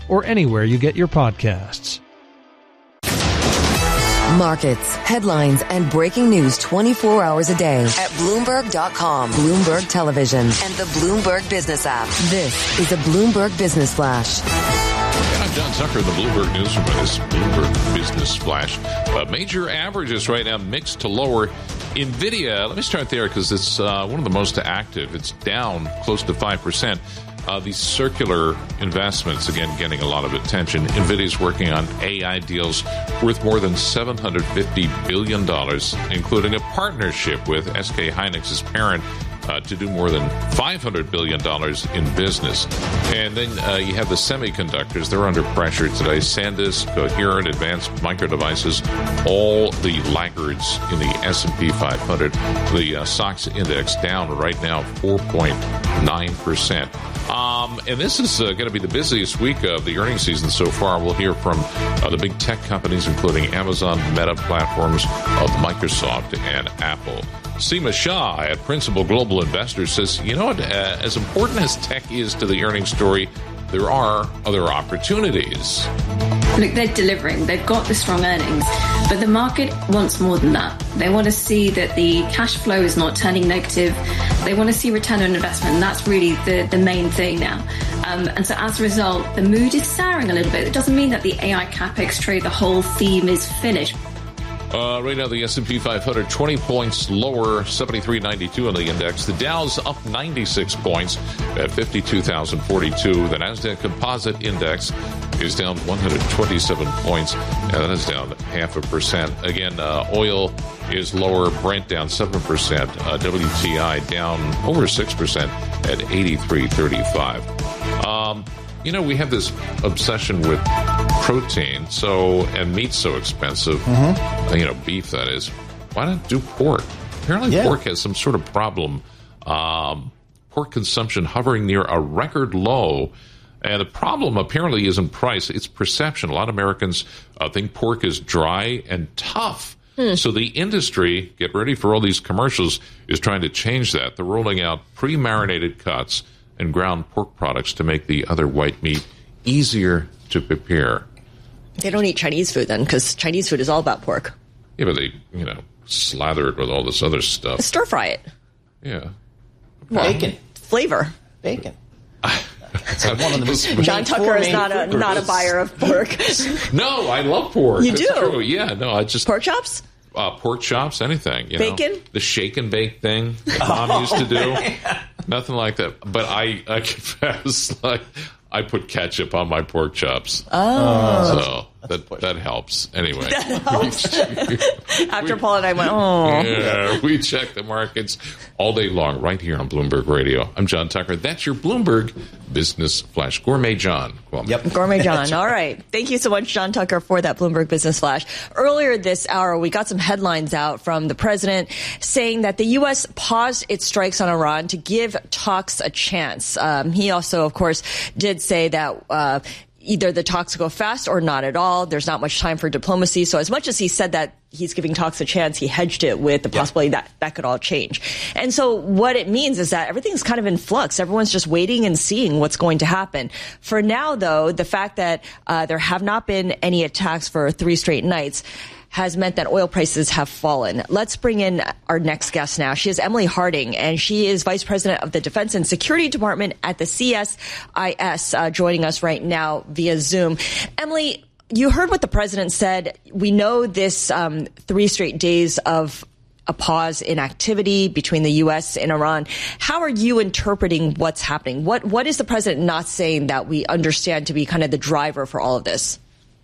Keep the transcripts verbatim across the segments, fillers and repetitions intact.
or anywhere you get your podcasts. Markets, headlines, and breaking news twenty-four hours a day at Bloomberg dot com, Bloomberg Television, and the Bloomberg Business app. This is a Bloomberg Business Flash. I'm John Tucker, the Bloomberg Newsroom. This Bloomberg Business Flash. Uh, major averages right now mixed to lower. NVIDIA, let me start there because it's uh, one of the most active. It's down close to five percent. Uh, these circular investments, again, getting a lot of attention. NVIDIA's working on A I deals worth more than seven hundred fifty billion dollars, including a partnership with S K Hynix's parent uh, to do more than five hundred billion dollars in business. And then uh, you have the semiconductors. They're under pressure today. SanDisk, Coherent, Advanced Micro Devices, all the laggards in the S and P five hundred. The uh, S O X index down right now four point nine percent. Um, and this is uh, going to be the busiest week of the earnings season so far. We'll hear from uh, the big tech companies, including Amazon, Meta Platforms, of Microsoft, and Apple. Seema Shah at Principal Global Investors says, you know what, uh, as important as tech is to the earnings story, there are other opportunities. Look, they're delivering. They've got the strong earnings. But the market wants more than that. They want to see that the cash flow is not turning negative. They want to see return on investment. And that's really the, the main thing now. Um, and so as a result, the mood is souring a little bit. It doesn't mean that the A I CapEx trade, the whole theme is finished. Uh, right now, the S and P five hundred, twenty points lower, seventy-three ninety-two on the index. The Dow's up ninety-six points at fifty-two thousand forty-two. The NASDAQ Composite Index is down one hundred twenty-seven points, and that is down half a percent. Again, uh, oil is lower. Brent down seven percent. Uh, W T I down over six percent at eighty-three thirty-five. Um, you know, we have this obsession with protein, so and meat's so expensive. Mm-hmm. You know, beef, that is. Why not do pork? Apparently, yeah. pork has some sort of problem. Um, pork consumption hovering near a record low. And the problem apparently isn't price, it's perception. A lot of Americans uh, think pork is dry and tough. Hmm. So the industry, get ready for all these commercials, is trying to change that. They're rolling out pre-marinated cuts and ground pork products to make the other white meat easier to prepare. They don't eat Chinese food then, because Chinese food is all about pork. Yeah, but they, you know, slather it with all this other stuff. Stir fry it. Yeah. Well, bacon. Flavor. Bacon. It's like one of the John Tucker is not a not a buyer of pork. No, I love pork. You It's do? True. Yeah, no, I just pork chops. Uh, pork chops, anything. You Bacon? know? The shake and bake thing that Mom oh, used to do. Yeah. Nothing like that. But I, I confess, like, I put ketchup on my pork chops. Oh. So that that helps. Anyway. That helps. After we, Paul and I went, oh. Yeah, we check the markets all day long right here on Bloomberg Radio. I'm John Tucker. That's your Bloomberg Business Flash. Gourmet John. Well, yep. Gourmet John. All right. Thank you so much, John Tucker, for that Bloomberg Business Flash. Earlier this hour, we got some headlines out from the president saying that the U S paused its strikes on Iran to give talks a chance. Um, he also, of course, did say that uh, either the talks go fast or not at all. There's not much time for diplomacy. So as much as he said that he's giving talks a chance, he hedged it with the possibility yeah. that that could all change. And so what it means is that everything's kind of in flux. Everyone's just waiting and seeing what's going to happen. For now, though, the fact that uh, there have not been any attacks for three straight nights has meant that oil prices have fallen. Let's bring in our next guest now. She is Emily Harding, and she is Vice President of the Defense and Security Department at the C S I S, uh, joining us right now via Zoom. Emily, you heard what the president said. We know this um, three straight days of a pause in activity between the U S and Iran. How are you interpreting what's happening? What What is the president not saying that we understand to be kind of the driver for all of this?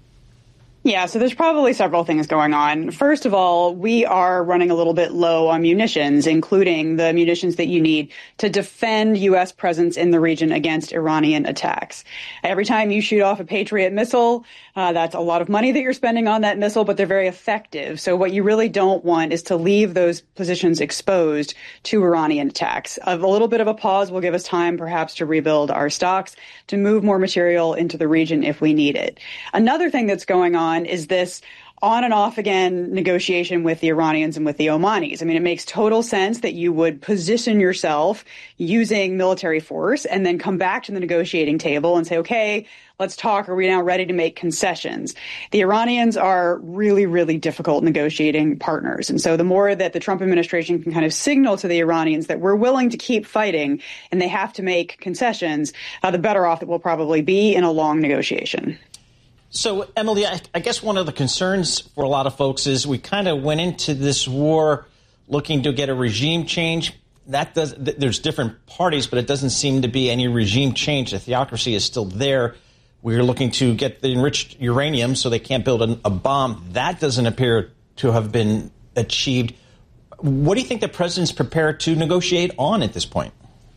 Yeah, so there's probably several things going on. First of all, we are running a little bit low on munitions, including the munitions that you need to defend U S presence in the region against Iranian attacks. Every time you shoot off a Patriot missile, uh, that's a lot of money that you're spending on that missile, but they're very effective. So what you really don't want is to leave those positions exposed to Iranian attacks. A little bit of a pause will give us time perhaps to rebuild our stocks, to move more material into the region if we need it. Another thing that's going on is this on and off again negotiation with the Iranians and with the Omanis. I mean, it makes total sense that you would position yourself using military force and then come back to the negotiating table and say, okay, let's talk. Are we now ready to make concessions? The Iranians are really, really difficult negotiating partners. And so the more that the Trump administration can kind of signal to the Iranians that we're willing to keep fighting and they have to make concessions, uh, the better off it will probably be in a long negotiation. So, Emily, I, I guess one of the concerns for a lot of folks is we kind of went into this war looking to get a regime change. That does. Th- there's different parties, but it doesn't seem to be any regime change. The theocracy is still there. We're looking to get the enriched uranium so they can't build a, a bomb. That doesn't appear to have been achieved. What do you think the president's prepared to negotiate on at this point?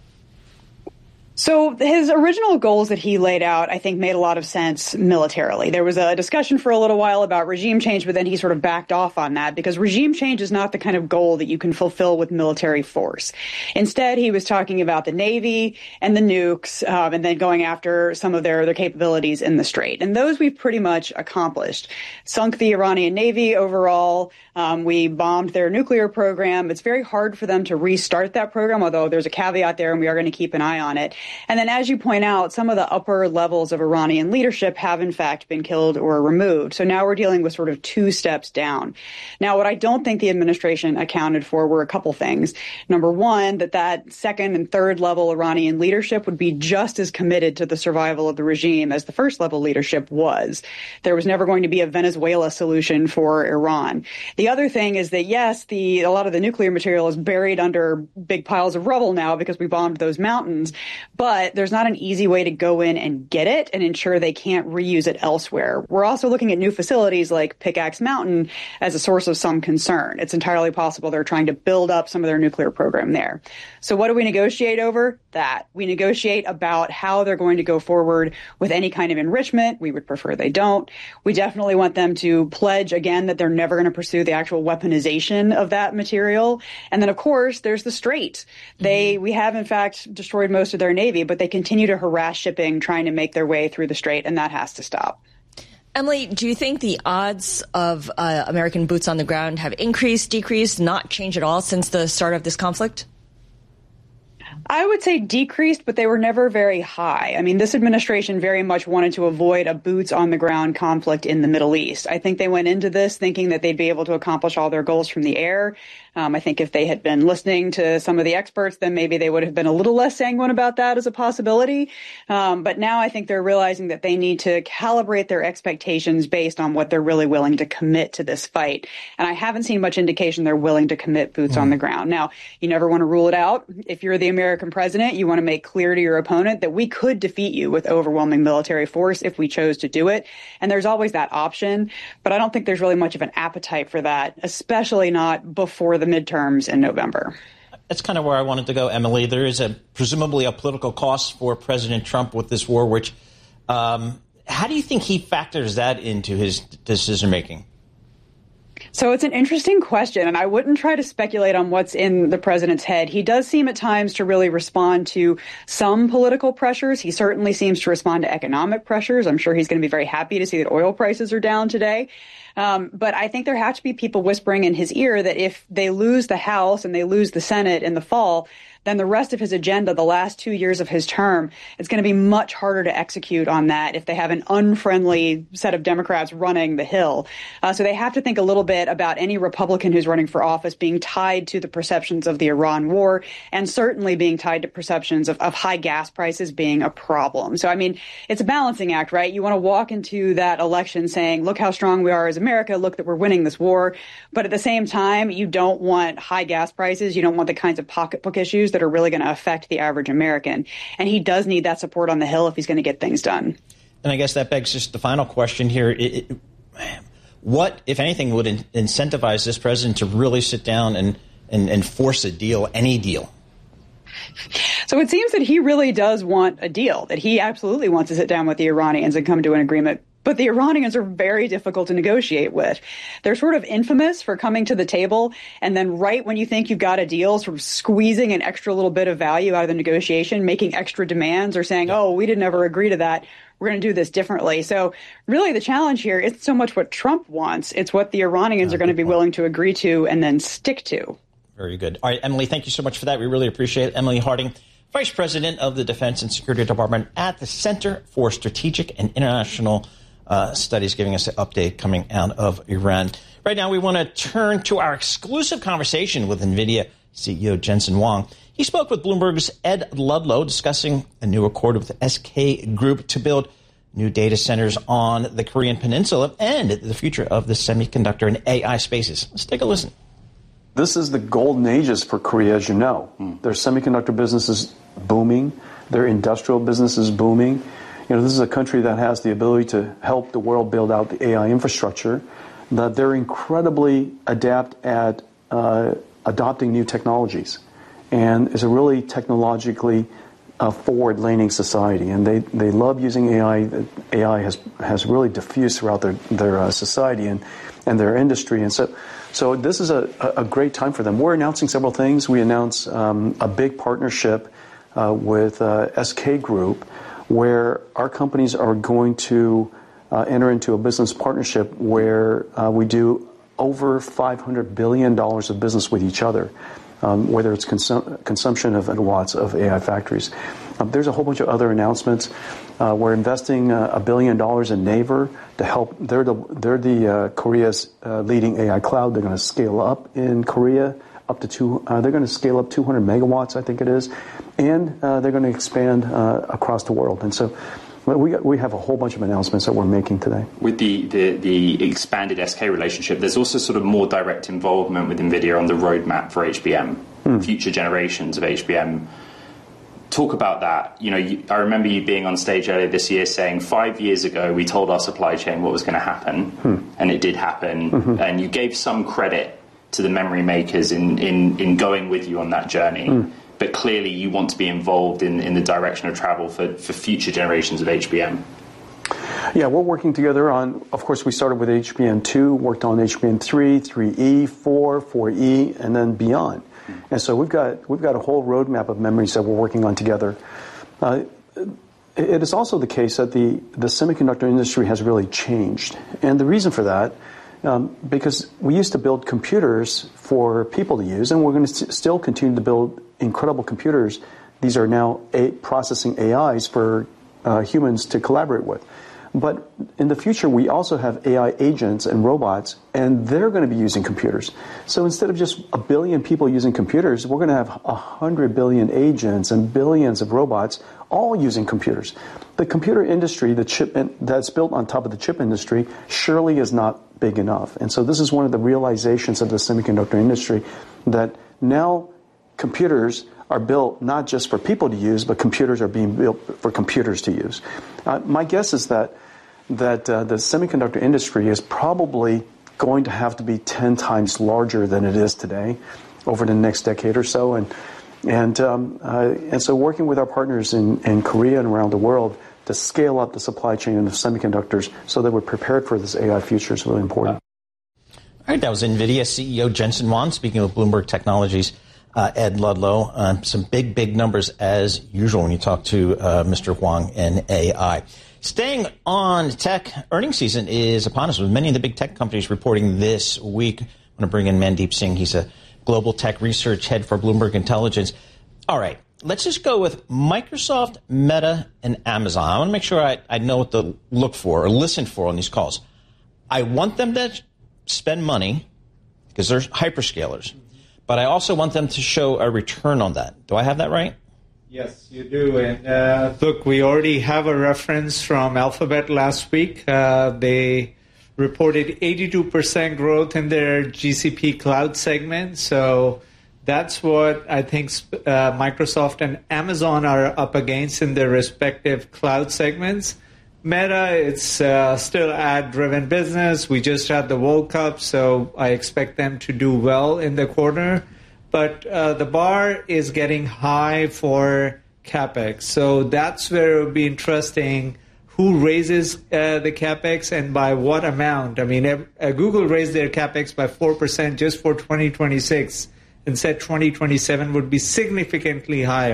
So his original goals that he laid out, I think, made a lot of sense militarily. There was a discussion for a little while about regime change, but then he sort of backed off on that because regime change is not the kind of goal that you can fulfill with military force. Instead, he was talking about the Navy and the nukes, um, and then going after some of their, their capabilities in the Strait. And those we've pretty much accomplished. Sunk the Iranian Navy overall. Um, we bombed their nuclear program. It's very hard for them to restart that program, although there's a caveat there, and we are going to keep an eye on it. And then, as you point out, some of the upper levels of Iranian leadership have, in fact, been killed or removed. So now we're dealing with sort of two steps down. Now, what I don't think the administration accounted for were a couple things. Number one, that that second and third level Iranian leadership would be just as committed to the survival of the regime as the first level leadership was. There was never going to be a Venezuela solution for Iran. The other thing is that, yes, the a lot of the nuclear material is buried under big piles of rubble now because we bombed those mountains. But there's not an easy way to go in and get it and ensure they can't reuse it elsewhere. We're also looking at new facilities like Pickaxe Mountain as a source of some concern. It's entirely possible they're trying to build up some of their nuclear program there. So what do we negotiate over? That. We negotiate about how they're going to go forward with any kind of enrichment. We would prefer they don't. We definitely want them to pledge again that they're never going to pursue the actual weaponization of that material. And then, of course, there's the Strait. They, mm-hmm. we have, in fact, destroyed most of their Navy, but they continue to harass shipping trying to make their way through the Strait, and that has to stop. Emily, do you think the odds of uh, American boots on the ground have increased, decreased, not changed at all since the start of this conflict? I would say decreased, but they were never very high. I mean, this administration very much wanted to avoid a boots on the ground conflict in the Middle East. I think they went into this thinking that they'd be able to accomplish all their goals from the air. Um, I think if they had been listening to some of the experts, then maybe they would have been a little less sanguine about that as a possibility. Um, but now I think they're realizing that they need to calibrate their expectations based on what they're really willing to commit to this fight. And I haven't seen much indication they're willing to commit boots mm. on the ground. Now, you never want to rule it out. If you're the American president, you want to make clear to your opponent that we could defeat you with overwhelming military force if we chose to do it. And there's always that option. But I don't think there's really much of an appetite for that, especially not before the the midterms in November. That's kind of where I wanted to go, Emily. There is a presumably a political cost for President Trump with this war, which um, how do you think he factors that into his decision making? So it's an interesting question, and I wouldn't try to speculate on what's in the president's head. He does seem at times to really respond to some political pressures. He certainly seems to respond to economic pressures. I'm sure he's going to be very happy to see that oil prices are down today. Um, but I think there have to be people whispering in his ear that if they lose the House and they lose the Senate in the fall, then the rest of his agenda, the last two years of his term, it's going to be much harder to execute on that if they have an unfriendly set of Democrats running the Hill. Uh, so they have to think a little bit about any Republican who's running for office being tied to the perceptions of the Iran war and certainly being tied to perceptions of, of high gas prices being a problem. So, I mean, it's a balancing act, right? You want to walk into that election saying, look how strong we are as America, look that we're winning this war. But at the same time, you don't want high gas prices. You don't want the kinds of pocketbook issues that are really going to affect the average American. And he does need that support on the Hill if he's going to get things done. And I guess that begs just the final question here. It, it, what, if anything, would in, incentivize this president to really sit down and, and, and force a deal, any deal? So it seems that he really does want a deal, that he absolutely wants to sit down with the Iranians and come to an agreement. But the Iranians are very difficult to negotiate with. They're sort of infamous for coming to the table and then right when you think you've got a deal, sort of squeezing an extra little bit of value out of the negotiation, making extra demands or saying, oh, we didn't ever agree to that, we're going to do this differently. So really the challenge here, it's so much what Trump wants. It's what the Iranians uh, are going to be willing to agree to and then stick to. Very good. All right, Emily, thank you so much for that. We really appreciate it. Emily Harding, Vice President of the Defense and Security Department at the Center for Strategic and International uh, Studies, giving us an update coming out of Iran. Right now, we want to turn to our exclusive conversation with NVIDIA C E O Jensen Huang. He spoke with Bloomberg's Ed Ludlow discussing a new accord with the S K Group to build new data centers on the Korean Peninsula and the future of the semiconductor and A I spaces. Let's take a listen. This is the golden ages for Korea, as you know. Mm. Their semiconductor business is booming. Their industrial business is booming. You know, this is a country that has the ability to help the world build out the A I infrastructure. That they're incredibly adept at uh, adopting new technologies, and is a really technologically uh, forward-leaning society. And they, they love using A I. A I has has really diffused throughout their their uh, society and and their industry. And so. So this is a, a great time for them. We're announcing several things. We announced um, a big partnership uh, with uh, S K Group, where our companies are going to uh, enter into a business partnership where uh, we do over five hundred billion dollars of business with each other, um, whether it's consum- consumption of megawatts of A I factories. Um, there's a whole bunch of other announcements. Uh, we're investing uh, a billion dollars in Naver to help. They're the they're the uh, Korea's uh, leading A I cloud. They're going to scale up in Korea up to two. Uh, they're going to scale up two hundred megawatts, I think it is, and uh, they're going to expand uh, across the world. And so we we have a whole bunch of announcements that we're making today. With the, the, the expanded S K relationship, there's also sort of more direct involvement with NVIDIA on the roadmap for H B M, hmm. future generations of H B M. Talk about that. You know, you, I remember you being on stage earlier this year saying five years ago we told our supply chain what was going to happen, hmm. and it did happen. Mm-hmm. And you gave some credit to the memory makers in, in, in going with you on that journey. Hmm. But clearly you want to be involved in, in the direction of travel for, for future generations of H B M. Yeah, we're working together on, of course, we started with H B M two, worked on H B M three, three E, four, four E, and then beyond. And so we've got we've got a whole roadmap of memories that we're working on together. Uh, it is also the case that the, the semiconductor industry has really changed. And the reason for that, um, because we used to build computers for people to use, and we're going to st- still continue to build incredible computers. These are now a- processing A Is for uh, humans to collaborate with. But in the future, we also have A I agents and robots, and they're going to be using computers. So instead of just a billion people using computers, we're going to have a hundred billion agents and billions of robots all using computers. The computer industry, the chip in, that's built on top of the chip industry, surely is not big enough. And so this is one of the realizations of the semiconductor industry, that now computers are built not just for people to use, but computers are being built for computers to use. Uh, my guess is that that uh, the semiconductor industry is probably going to have to be ten times larger than it is today over the next decade or so. And and um, uh, and so working with our partners in, in Korea and around the world to scale up the supply chain of semiconductors so that we're prepared for this A I future is really important. All right, that was NVIDIA C E O Jensen Huang speaking with Bloomberg Technologies. Uh, Ed Ludlow, uh, some big, big numbers as usual when you talk to uh, Mister Huang and A I. Staying on tech, earnings season is upon us with many of the big tech companies reporting this week. I'm going to bring in Mandeep Singh. He's a global tech research head for Bloomberg Intelligence. All right, let's just go with Microsoft, Meta, and Amazon. I want to make sure I, I know what to look for or listen for on these calls. I want them to spend money because they're hyperscalers. But I also want them to show a return on that. Do I have that right? Yes, you do. And uh, look, we already have a reference from Alphabet last week. Uh, they reported eighty-two percent growth in their G C P cloud segment. So that's what I think uh, Microsoft and Amazon are up against in their respective cloud segments. Meta, it's uh, still ad-driven business. We just had the World Cup, so I expect them to do well in the quarter. But uh, the bar is getting high for CapEx. So that's where it would be interesting who raises uh, the CapEx and by what amount. I mean, uh, Google raised their CapEx by four percent just for twenty twenty-six and said twenty twenty-seven would be significantly higher.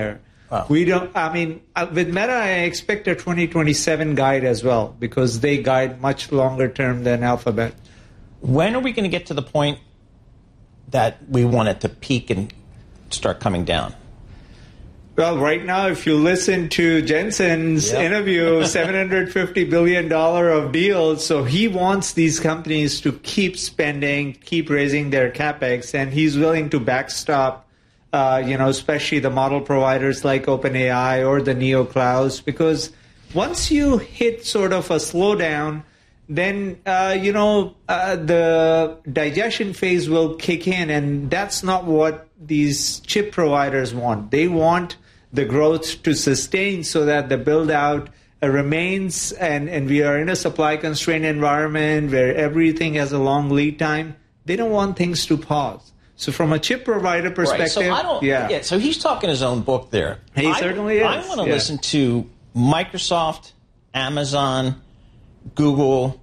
Wow. We don't, I mean, with Meta, I expect a twenty twenty-seven guide as well, because they guide much longer term than Alphabet. When are we going to get to the point that we want it to peak and start coming down? Well, right now, if you listen to Jensen's yep. interview, seven hundred fifty billion dollars of deals. So he wants these companies to keep spending, keep raising their capex, and he's willing to backstop, uh, you know, especially the model providers like OpenAI or the NeoClouds, because once you hit sort of a slowdown, then, uh, you know, uh, the digestion phase will kick in, and that's not what these chip providers want. They want the growth to sustain so that the build-out uh, remains, and, and we are in a supply-constrained environment where everything has a long lead time. They don't want things to pause. So from a chip provider perspective, right, so I don't, yeah. yeah. So he's talking his own book there. He I, certainly is. I want to yeah. listen to Microsoft, Amazon, Google.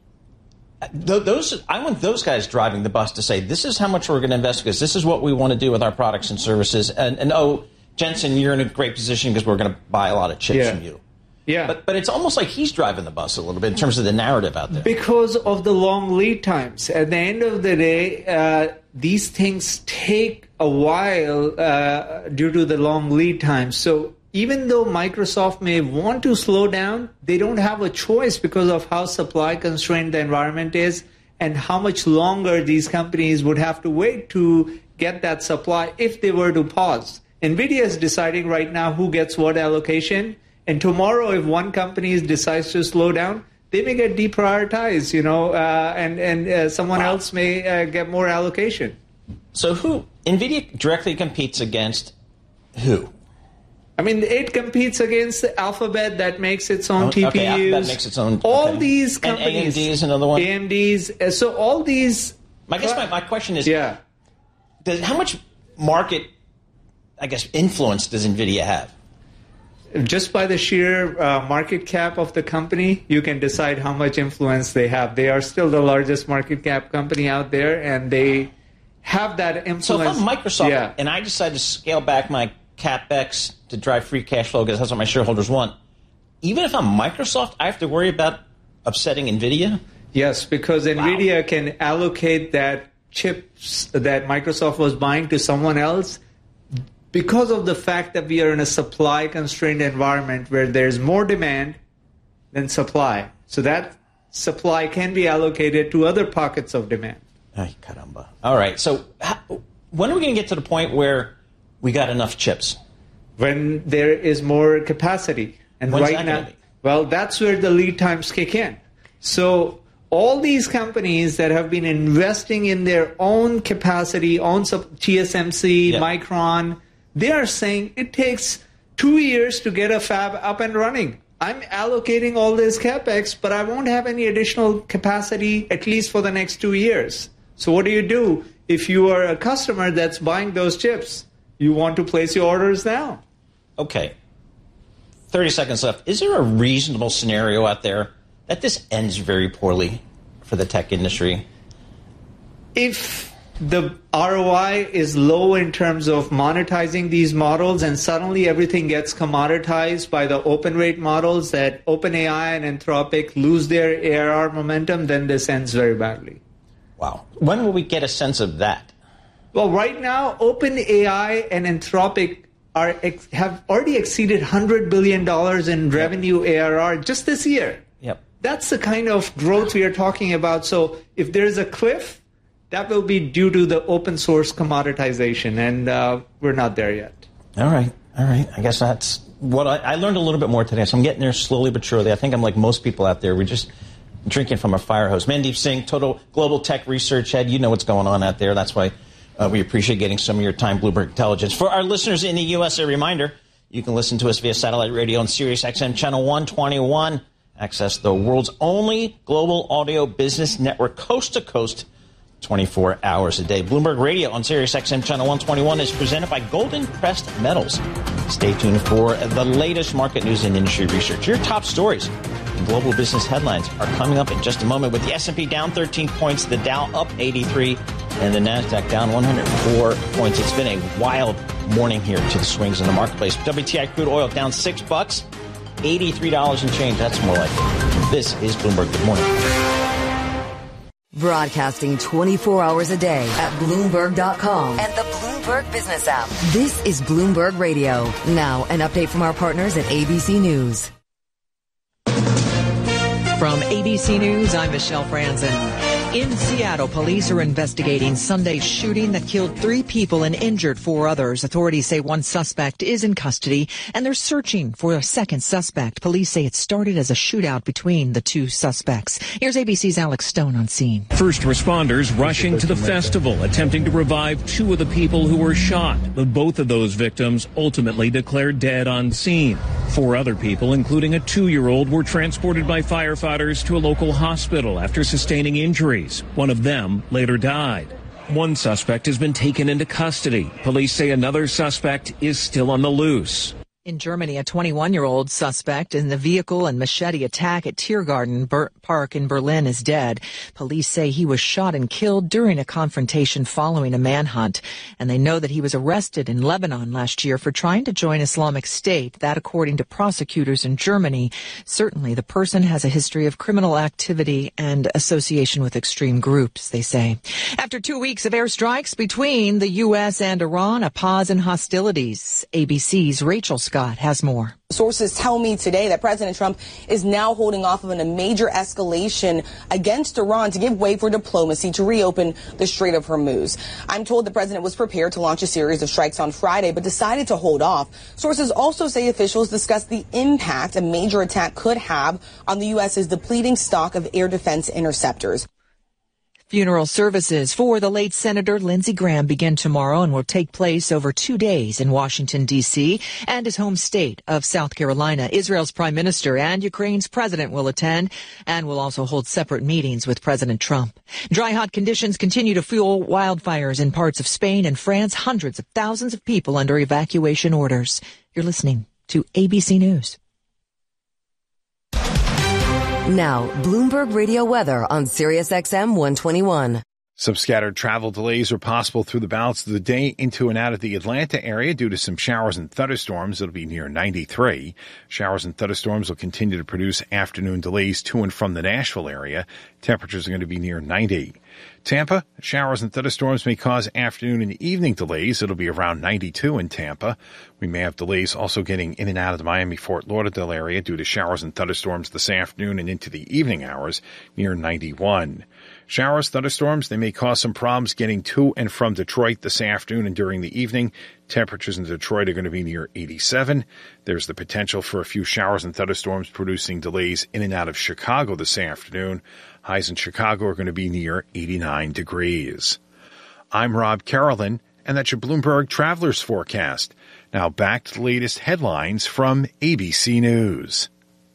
Those, I want those guys driving the bus to say, this is how much we're going to invest because this is what we want to do with our products and services. And, and oh, Jensen, you're in a great position because we're going to buy a lot of chips yeah. from you. Yeah. But, but it's almost like he's driving the bus a little bit in terms of the narrative out there. Because of the long lead times. At the end of the day, uh, these things take a while uh, due to the long lead times. So even though Microsoft may want to slow down, they don't have a choice because of how supply constrained the environment is and how much longer these companies would have to wait to get that supply if they were to pause. NVIDIA is deciding right now who gets what allocation, and tomorrow if one company decides to slow down, they may get deprioritized, you know, uh, and, and uh, someone wow. else may uh, get more allocation. So who, NVIDIA directly competes against who? I mean, it competes against Alphabet that makes its own oh, T P Us. Okay, Alphabet makes its own. All okay. these companies. And A M D is another one? A M Ds. So all these. I guess my, my question is, yeah. does, how much market, I guess, influence does NVIDIA have? Just by the sheer uh, market cap of the company, you can decide how much influence they have. They are still the largest market cap company out there, and they have that influence. So if I'm Microsoft yeah. and I decide to scale back my CapEx to drive free cash flow because that's what my shareholders want, even if I'm Microsoft, I have to worry about upsetting NVIDIA? Yes, because NVIDIA wow. can allocate that chips that Microsoft was buying to someone else because of the fact that we are in a supply-constrained environment where there's more demand than supply. So that supply can be allocated to other pockets of demand. Ay, caramba. All right, so how, when are we going to get to the point where we got enough chips? When there is more capacity. And When's right that now, gonna be? Well, that's where the lead times kick in. So all these companies that have been investing in their own capacity, own T S M C, yeah. Micron, they are saying it takes two years to get a fab up and running. I'm allocating all this CapEx, but I won't have any additional capacity at least for the next two years. So what do you do if you are a customer that's buying those chips? You want to place your orders now. Okay. thirty seconds left. Is there a reasonable scenario out there that this ends very poorly for the tech industry? If the R O I is low in terms of monetizing these models and suddenly everything gets commoditized by the open rate models that OpenAI and Anthropic lose their A R R momentum, then this ends very badly. Wow. When will we get a sense of that? Well, right now, OpenAI and Anthropic are ex- have already exceeded one hundred billion dollars in revenue A R R just this year. Yep. That's the kind of growth we are talking about. So if there's a cliff, that will be due to the open source commoditization, and uh, we're not there yet. All right. All right. I guess that's what I, I learned a little bit more today, so I'm getting there slowly but surely. I think I'm like most people out there. We're just drinking from a fire hose. Mandeep Singh, Total Global Tech Research Head. You know what's going on out there. That's why uh, we appreciate getting some of your time, Bloomberg Intelligence. For our listeners in the U S, a reminder, you can listen to us via satellite radio on Sirius X M Channel one twenty-one. Access the world's only global audio business network, coast to coast, twenty-four hours a day. Bloomberg Radio on Sirius X M Channel one twenty-one is presented by Golden Crest Metals. Stay tuned for the latest market news and industry research. Your top stories and global business headlines are coming up in just a moment with the S and P down thirteen points, the Dow up eighty-three, and the NASDAQ down one hundred four points. It's been a wild morning here to the swings in the marketplace. W T I crude oil down six bucks, eighty-three dollars and change. That's more like it. This is Bloomberg. Good morning. Broadcasting twenty-four hours a day at Bloomberg dot com and the Bloomberg Business app. This is Bloomberg Radio. Now, an update from our partners at A B C News. From A B C News, I'm Michelle Franzen. In Seattle, police are investigating Sunday's shooting that killed three people and injured four others. Authorities say one suspect is in custody, and they're searching for a second suspect. Police say it started as a shootout between the two suspects. Here's A B C's Alex Stone on scene. First responders rushing to the festival, attempting to revive two of the people who were shot, but both of those victims ultimately declared dead on scene. Four other people, including a two-year-old, were transported by firefighters to a local hospital after sustaining injuries. One of them later died. One suspect has been taken into custody. Police say another suspect is still on the loose. In Germany, a twenty-one-year-old suspect in the vehicle and machete attack at Tiergarten Park in Berlin is dead. Police say he was shot and killed during a confrontation following a manhunt. And they know that he was arrested in Lebanon last year for trying to join Islamic State. That, according to prosecutors in Germany, certainly the person has a history of criminal activity and association with extreme groups, they say. After two weeks of airstrikes between the U S and Iran, a pause in hostilities. A B C's Rachel Scott has more. Sources tell me today that President Trump is now holding off on a major escalation against Iran to give way for diplomacy to reopen the Strait of Hormuz. I'm told the president was prepared to launch a series of strikes on Friday, but decided to hold off. Sources also say officials discussed the impact a major attack could have on the U S's depleting stock of air defense interceptors. Funeral services for the late Senator Lindsey Graham begin tomorrow and will take place over two days in Washington, D C and his home state of South Carolina. Israel's prime minister and Ukraine's president will attend and will also hold separate meetings with President Trump. Dry, hot conditions continue to fuel wildfires in parts of Spain and France. Hundreds of thousands of people under evacuation orders. You're listening to A B C News. Now, Bloomberg Radio weather on Sirius X M one twenty-one. Some scattered travel delays are possible through the balance of the day into and out of the Atlanta area due to some showers and thunderstorms. It'll be near ninety-three. Showers and thunderstorms will continue to produce afternoon delays to and from the Nashville area. Temperatures are going to be near ninety. Tampa, showers and thunderstorms may cause afternoon and evening delays. It'll be around ninety-two in Tampa. We may have delays also getting in and out of the Miami-Fort Lauderdale area due to showers and thunderstorms this afternoon and into the evening hours near ninety-one. Showers, thunderstorms, they may cause some problems getting to and from Detroit this afternoon and during the evening. Temperatures in Detroit are going to be near eighty-seven. There's the potential for a few showers and thunderstorms producing delays in and out of Chicago this afternoon. Highs in Chicago are going to be near eighty-nine degrees. I'm Rob Carolyn, and that's your Bloomberg Travelers Forecast. Now back to the latest headlines from A B C News.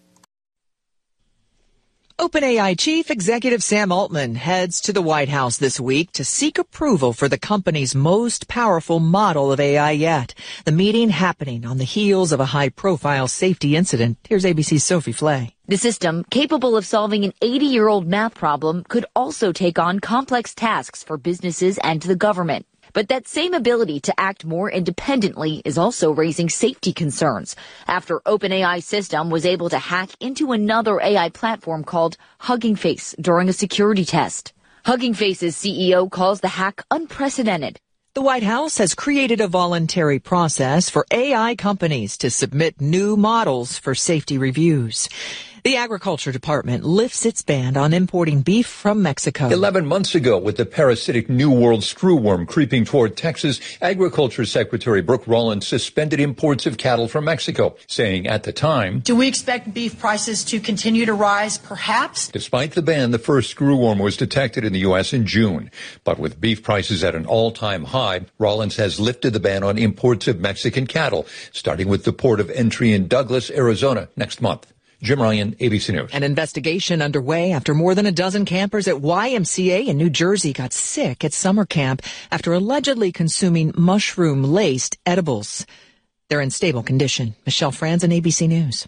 OpenAI Chief Executive Sam Altman heads to the White House this week to seek approval for the company's most powerful model of A I yet. The meeting happening on the heels of a high-profile safety incident. Here's A B C's Sophie Flay. The system, capable of solving an eighty-year-old math problem, could also take on complex tasks for businesses and the government. But that same ability to act more independently is also raising safety concerns after OpenAI's system was able to hack into another A I platform called Hugging Face during a security test. Hugging Face's C E O calls the hack unprecedented. The White House has created a voluntary process for A I companies to submit new models for safety reviews. The Agriculture Department lifts its ban on importing beef from Mexico. Eleven months ago, with the parasitic New World screwworm creeping toward Texas, Agriculture Secretary Brooke Rollins suspended imports of cattle from Mexico, saying at the time, "Do we expect beef prices to continue to rise? Perhaps." Despite the ban, the first screwworm was detected in the U S in June. But with beef prices at an all-time high, Rollins has lifted the ban on imports of Mexican cattle, starting with the port of entry in Douglas, Arizona, next month. Jim Ryan, A B C News. An investigation underway after more than a dozen campers at Y M C A in New Jersey got sick at summer camp after allegedly consuming mushroom-laced edibles. They're in stable condition. Michelle Franzen, A B C News.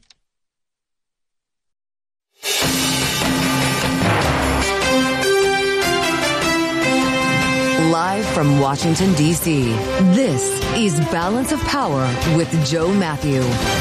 from Washington, D C, this is Balance of Power with Joe Matthew.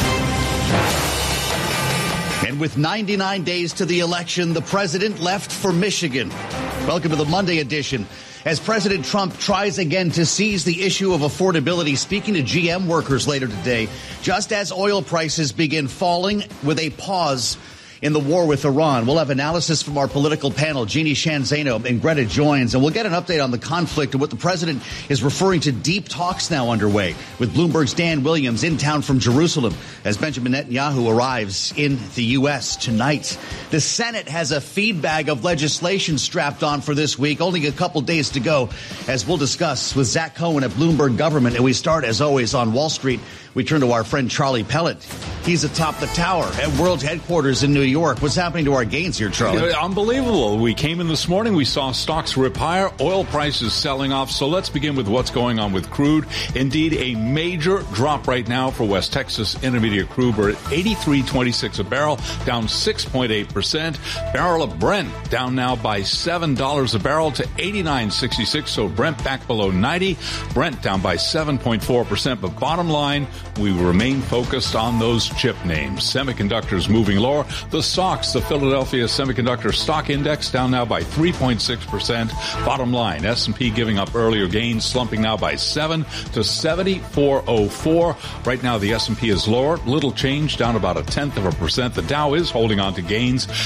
And with ninety-nine days to the election, the president left for Michigan. Welcome to the Monday edition. As President Trump tries again to seize the issue of affordability, speaking to G M workers later today, just as oil prices begin falling with a pause in the war with Iran. We'll have analysis from our political panel. Jeannie Sheehan Zaino and Greta joins, and we'll get an update on the conflict and what the president is referring to deep talks now underway with Bloomberg's Dan Williams in town from Jerusalem as Benjamin Netanyahu arrives in the U S tonight. The Senate has a feed bag of legislation strapped on for this week. Only a couple days to go, as we'll discuss with Zach Cohen at Bloomberg Government. And we start, as always, on Wall Street. We turn to our friend Charlie Pellet. He's atop the tower at World's headquarters in New York. What's happening to our gains here, Charlie? Yeah, unbelievable. We came in this morning. We saw stocks rip higher, oil prices selling off. So let's begin with what's going on with crude. Indeed, a major drop right now for West Texas Intermediate crude. We're at eighty-three twenty-six a barrel, down six point eight percent. Barrel of Brent down now by seven dollars a barrel to eighty-nine sixty-six. So Brent back below ninety. Brent down by seven point four percent. But bottom line, we remain focused on those chip names. Semiconductors moving lower. The S O X, the Philadelphia Semiconductor Stock Index, down now by three point six percent. Bottom line, S and P giving up earlier gains, slumping now by seven to seventy-four oh four. Right now, the S and P is lower. Little change, down about a tenth of a percent. The Dow is holding on to gains.